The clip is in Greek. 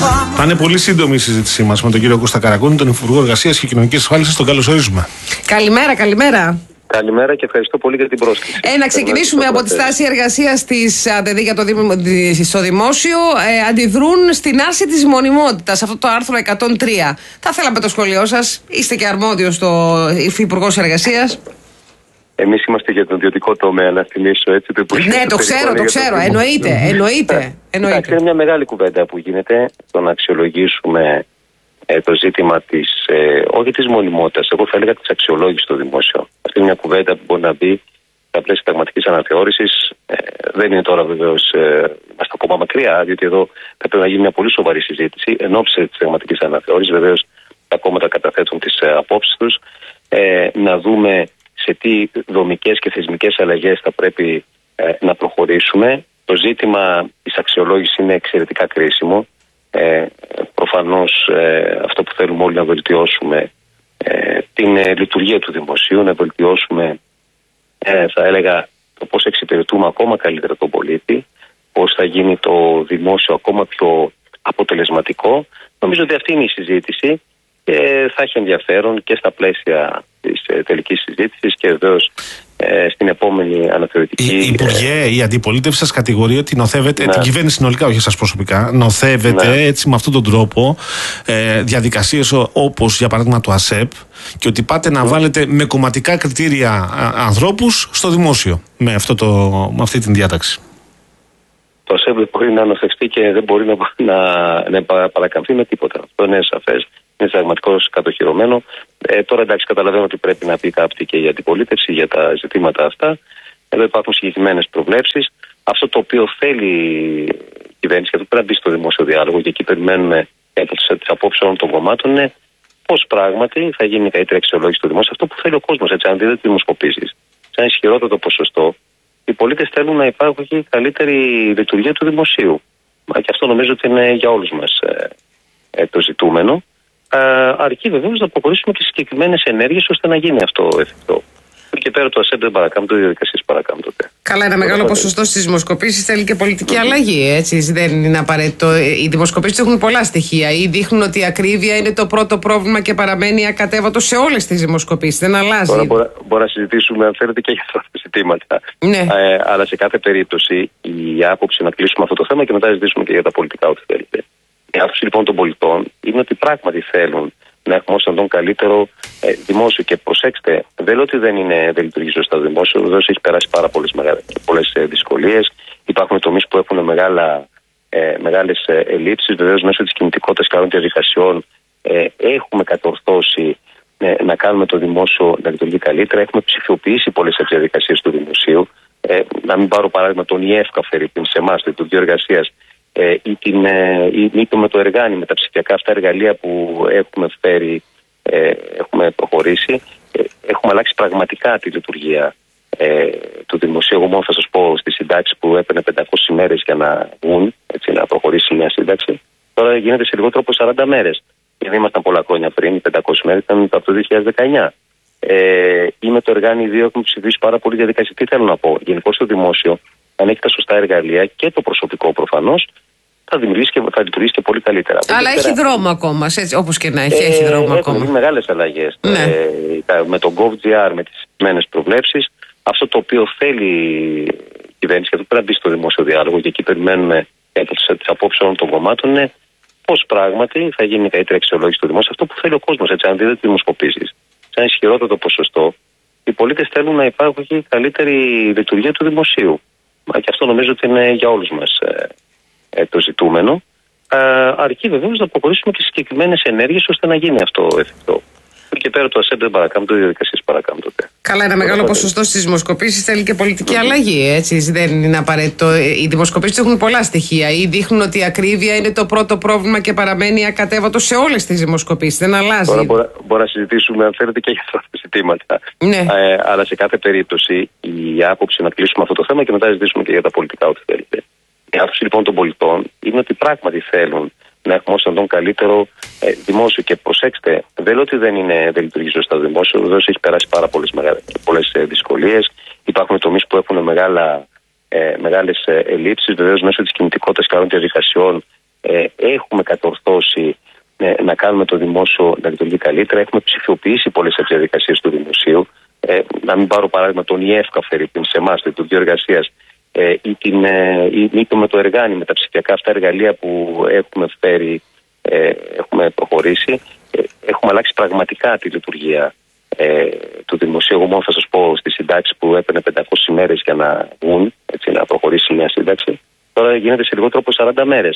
Θα είναι πολύ σύντομη η συζήτησή μας με τον κύριο Κώστα Καραγκούνη, τον Υπουργό Εργασίας και Κοινωνικής Ασφάλισης. Τον καλωσορίζουμε. Καλημέρα, καλημέρα. Καλημέρα και ευχαριστώ πολύ για την πρόσκληση. Να ξεκινήσουμε από τη στάση εργασίας της ΑΔΔ στο δημόσιο. Αντιδρούν στην άρση της μονιμότητας, αυτό το άρθρο 103. Θα θέλαμε το σχολείο σας. Είστε και αρμόδιος Υπουργός Εργασίας. Εμείς είμαστε για τον ιδιωτικό τομέα, να θυμίσω έτσι. Ναι, το ξέρω. Εννοείται. Είναι μια μεγάλη κουβέντα που γίνεται το να αξιολογήσουμε το ζήτημα της, όχι της μονιμότητας, εγώ θα έλεγα της αξιολόγησης στο δημόσιο. Αυτή είναι μια κουβέντα που μπορεί να μπει στα πλαίσια πραγματικής αναθεώρησης. Δεν είναι τώρα βεβαίως, είμαστε ακόμα μακριά, διότι εδώ θα πρέπει να γίνει μια πολύ σοβαρή συζήτηση εν ώψη της πραγματικής αναθεώρησης. Βεβαίως τα κόμματα καταθέτουν τις απόψεις τους, να δούμε σε τι δομικές και θεσμικές αλλαγές θα πρέπει να προχωρήσουμε. Το ζήτημα της αξιολόγησης είναι εξαιρετικά κρίσιμο. Προφανώς αυτό που θέλουμε όλοι να βελτιώσουμε την λειτουργία του δημοσίου, να βελτιώσουμε θα έλεγα το πώς εξυπηρετούμε ακόμα καλύτερα τον πολίτη, πώς θα γίνει το δημόσιο ακόμα πιο αποτελεσματικό. Νομίζω ότι αυτή είναι η συζήτηση και θα έχει ενδιαφέρον και στα πλαίσια της τελικής συζήτησης και βεβαίως στην επόμενη αναθεωρητική. Υπουργέ, η αντιπολίτευση σας κατηγορεί ότι νοθεύετε, την κυβέρνηση συνολικά, όχι εσάς προσωπικά, νοθεύετε έτσι με αυτόν τον τρόπο διαδικασίες όπως για παράδειγμα το ΑΣΕΠ και ότι πάτε να βάλετε με κομματικά κριτήρια ανθρώπους στο δημόσιο με αυτή την διάταξη. Το ΑΣΕΠ δεν μπορεί να νοθευτεί και δεν μπορεί να παρακαμφθεί με τίποτα. Αυτό είναι σαφές. Είναι συνταγματικώς κατοχυρωμένο. Τώρα εντάξει, καταλαβαίνω ότι πρέπει να πει κάτι και η αντιπολίτευση για τα ζητήματα αυτά. Εδώ υπάρχουν συγκεκριμένες προβλέψεις. Αυτό το οποίο θέλει η κυβέρνηση, και αυτό πρέπει να μπει στο δημόσιο διάλογο, και εκεί περιμένουμε τις απόψεις όλων των κομμάτων, είναι πώς πράγματι θα γίνει η καλύτερη αξιολόγηση στο δημόσιο. Αυτό που θέλει ο κόσμος, έτσι, αν δείτε τις δημοσκοπήσεις, σε ένα ισχυρότερο ποσοστό, οι πολίτες θέλουν να υπάρχει καλύτερη λειτουργία του δημοσίου. Και αυτό νομίζω ότι είναι για όλους μας το ζητούμενο. Αρκεί βεβαίως να προχωρήσουμε και συγκεκριμένες ενέργειες ώστε να γίνει αυτό εφικτό. Και πέρα το ΑΣΕΠ δεν παρακάμπτω, οι διαδικασίες παρακάμπτονται. Καλά, ένα μεγάλο ποσοστό στις δημοσκοπήσεις θέλει και πολιτική αλλαγή, έτσι. Δεν είναι απαραίτητο. Οι δημοσκοπήσεις έχουν πολλά στοιχεία. Ή δείχνουν ότι η ακρίβεια είναι το πρώτο πρόβλημα και παραμένει ακατέβατο σε όλες τις δημοσκοπήσεις. Δεν αλλάζει. Τώρα μπορεί να συζητήσουμε, αν θέλετε, και για αυτά τα ζητήματα. Ναι. Αλλά σε κάθε περίπτωση η άποψη να κλείσουμε αυτό το θέμα και μετά να συζητήσουμε και για τα πολιτικά, ό,τι θέλετε. Η άποψη λοιπόν των πολιτών είναι ότι πράγματι θέλουν να έχουμε όσο να τον καλύτερο δημόσιο. Και προσέξτε, δεν λέω ότι δεν λειτουργεί σωστά το δημόσιο, βεβαίως έχει περάσει πάρα πολλές δυσκολίες. Υπάρχουν τομείς που έχουν μεγάλες ελλείψεις. Βεβαίως μέσω της κινητικότητας και άλλων διαδικασιών έχουμε κατορθώσει να κάνουμε το δημόσιο να λειτουργεί καλύτερα. Έχουμε ψηφιοποιήσει πολλές από τις διαδικασίες του δημοσίου. Να μην πάρω παράδειγμα τον ΙΕΦΚΑ, σε εμάς, το Υπουργείο Εργασίας. Ή το με το Εργάνι, με τα ψηφιακά αυτά εργαλεία που έχουμε φέρει, έχουμε προχωρήσει, έχουμε αλλάξει πραγματικά τη λειτουργία του δημοσίου. Εγώ μόνο θα σας πω στις συντάξεις που έπαιρνε 500 ημέρες για να βγουν, έτσι, να προχωρήσει μια σύνταξη, τώρα γίνεται σε λιγότερο από 40 μέρες. Γιατί ήμασταν πολλά χρόνια πριν, οι 500 μέρες ήταν από το 2019. Ή με το Εργάνι 2 έχουμε ψηφίσει πάρα πολύ διαδικασία. Τι θέλω να πω, γενικώς στο δημόσιο, αν έχει τα σωστά εργαλεία και το προσωπικό προφανώς, θα λειτουργήσει και πολύ καλύτερα. Αλλά έχει δρόμο ακόμα, όπως και να έχει δρόμο ακόμα. Έχουν μεγάλες αλλαγές. Ναι. Με τον GovGR, με τις συγκεκριμένες προβλέψεις, αυτό το οποίο θέλει η κυβέρνηση, και αυτό πρέπει να μπει στο δημόσιο διάλογο, και εκεί περιμένουμε τις απόψεις όλων των κομμάτων, είναι πώς πράγματι θα γίνει η καλύτερη αξιολόγηση στο δημόσιο. Αυτό που θέλει ο κόσμος, έτσι, αν δείτε τις δημοσκοπήσεις, σε ένα ισχυρότερο ποσοστό, οι πολίτες θέλουν να υπάρχει καλύτερη λειτουργία του δημοσίου. Και αυτό νομίζω ότι είναι για όλους μας το ζητούμενο. Αρκεί βεβαίως να προχωρήσουμε και συγκεκριμένες ενέργειες ώστε να γίνει αυτό εφικτό. Και πέρα το ΑΣΕΠ δεν παρακάμπτω, οι διαδικασίες παρακάμπτονται. Καλά, ένα μεγάλο ποσοστό στις δημοσκοπήσεις θέλει και πολιτική αλλαγή, έτσι. Δεν είναι απαραίτητο. Οι δημοσκοπήσεις έχουν πολλά στοιχεία. Ή δείχνουν ότι η ακρίβεια είναι το πρώτο πρόβλημα και παραμένει ακατέβατο σε όλες τις δημοσκοπήσεις. Δεν αλλάζει. Τώρα μπορεί να συζητήσουμε, αν θέλετε, και για αυτά τα ζητήματα. Ναι. Αλλά σε κάθε περίπτωση η άποψη να κλείσουμε αυτό το θέμα και μετά να συζητήσουμε και για τα πολιτικά, ό,τι θέλετε. Η άποψη λοιπόν των πολιτών είναι ότι πράγματι θέλουν να έχουμε όσο να τον καλύτερο δημόσιο. Και προσέξτε, δεν λέω ότι δεν λειτουργεί σωστά το δημόσιο, βεβαίως έχει περάσει πάρα πολλές δυσκολίες. Υπάρχουν τομείς που έχουν μεγάλες ελλείψεις. Βεβαίως μέσω της κινητικότητας και άλλων διαδικασιών έχουμε κατορθώσει να κάνουμε το δημόσιο να λειτουργεί καλύτερα. Έχουμε ψηφιοποιήσει πολλές από τις διαδικασίες του δημοσίου. Να μην πάρω παράδειγμα τον ΙΕΦΚΑ σε εμάς, το Υπουργείο Εργασίας, ή το με το Εργάνι, με τα ψηφιακά αυτά εργαλεία που έχουμε φέρει, έχουμε προχωρήσει. Έχουμε αλλάξει πραγματικά τη λειτουργία του δημοσίου. Εγώ μόνο θα σας πω στη συντάξη που έπαιρνε 500 ημέρες για να βγουν, έτσι, να προχωρήσει μια σύνταξη. Τώρα γίνεται σε λιγότερο από 40 μέρες.